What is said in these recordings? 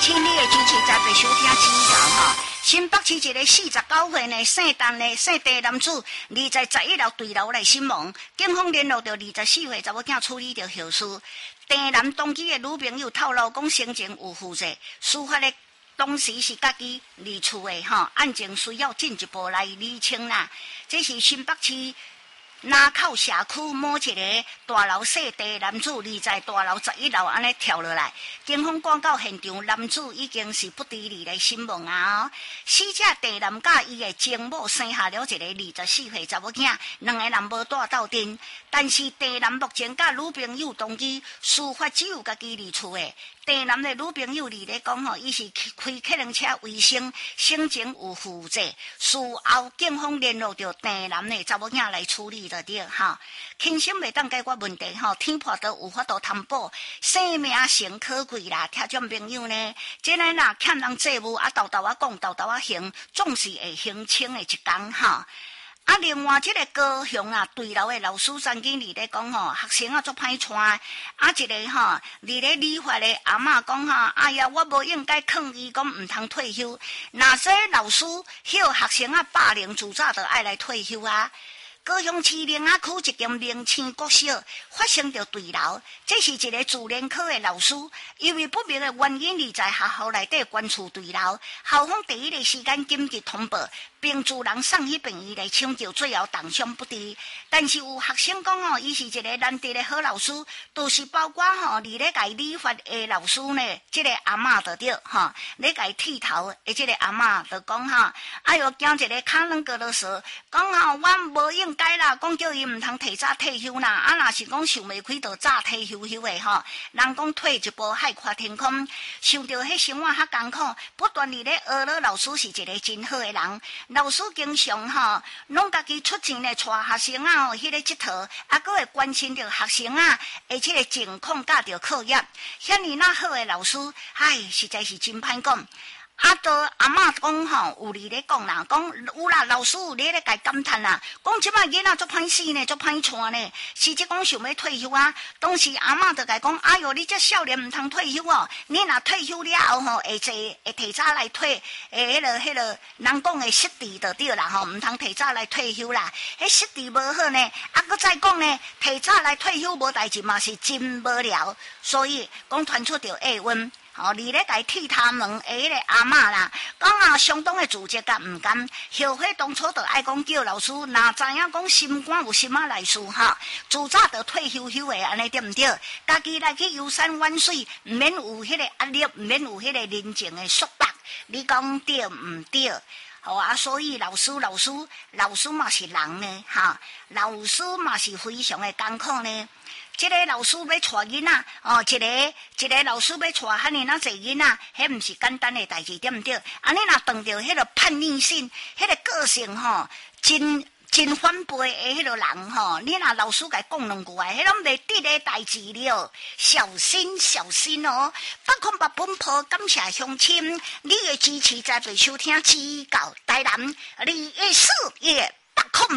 请你的支持，再被收听指教哈。新北市一个49岁呢，姓陈的姓地男子，11楼坠楼来身亡。警方联络到24岁查某囝处理着后事。地男当机的女朋友透露讲，生前有负债，司法的当时是家己离厝的哈，案情需要进一步来厘清啦。这是新北市南口社区某一个大楼姓地男子，在大楼11楼安尼跳落来，警方赶到现场，男子已经是不治而来身亡啊！死者地男甲伊的前某生下了一个24岁查某囝，两个人无住斗阵，但是地男目前甲女朋友同居，司法只有家己离厝的。地男的女朋友咧讲吼，伊是开客人车为生，生前有负债。事后警方联络到地男的查某囝来处理就对哈。轻生袂当解决问题吼，天破都有法度担保，生命诚可贵啦。听众朋友呢，这个若欠人债务啊，豆豆啊讲，豆豆啊行，总是会还清的一天哈。啊，另外这个高雄啊，对楼的老师曾经伫咧讲吼，学生啊足歹带，啊一个吼，伫咧理发的阿嬷讲吼，哎呀，我无应该抗议讲唔通退休，哪些老师叫学生啊霸凌，自早就爱来退休啊。高雄市灵仔区一间明清国小发生着坠楼，这是一个自然科的老师，因为不明的原因在学校内底关注坠楼，校方第一个时间紧急通报，并主人送去病院来抢救，最后重伤不治。但是有学生讲哦，伊是一个难得的好老师，都是包括吼，伫咧甲理发的老师呢，这个阿嬷就对吼，咧甲剃头的这个阿嬷就讲吼，哎哟，惊一个卡软个啰嗦，讲吼，我无应该啦，讲叫伊唔通提早退休啦，啊，若是讲想袂开，就早退休的吼。人讲退一步海阔天空，想到迄生活较艰苦，不断伫咧学了老师是一个真好的人。老师经常吼，拢家己出钱来带学生啊，迄个佚佗，啊，佫会关心着学生啊，而且个情况甲着课业，遐尼那好的老师，唉，实在是真歹讲。啊，都阿嬷讲吼，有伫咧讲啦，讲有啦，老师有咧甲感叹啦，讲即摆囡仔足歹死呢，足歹带呢，是即讲想要退休啊。当时阿嬷就甲讲，哎哟，你这少年唔通退休哦，你若退休了后吼，会提早来退，迄个人讲的失智就对啦吼，唔通提早来退休啦，迄失智无好呢。啊，搁再讲呢，提早来退休无代志嘛，是真无聊，所以讲传出着厄运。吼，你咧甲替他们迄个阿嬷啦，讲啊相当的自责甲毋甘，后悔当初就爱讲叫老师，若知影讲心肝有心啊来事哈，自早就退休的安尼对毋对？家己来去游山玩水，毋免有迄个压力，毋免有迄个人情的束缚，你讲对毋对？好啊，所以老师嘛是人呢，哈，老师嘛是非常的艰苦呢。这个老师要带囡仔，哦，一个老师要带遐尼那侪囡仔，迄毋是简单的代志，对毋对？安尼若碰到迄个叛逆性，迄个个性吼，真反背的迄个人吼，你若老师甲讲两句，迄拢袂得的代志了，小心哦！8空8本坡，感谢乡亲，你的支持再被收听指教台南214月8空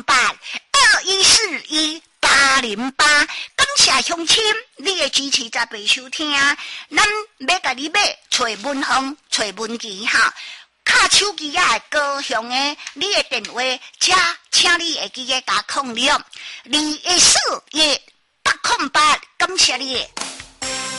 82141。808，感谢乡亲，你的支持才被收听。咱要甲你买找文芳、找文琪哈，卡手机啊，高雄的你的电话，请你会记得加06214188，感谢你。